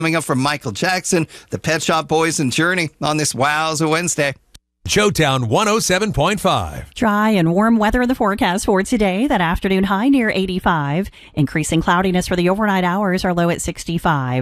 Coming up from Michael Jackson, the Pet Shop Boys, and Journey on this Wowza Wednesday. Showtown 107.5. Dry and warm weather in the forecast for today. That afternoon high near 85. Increasing cloudiness for the overnight hours, our low at 65.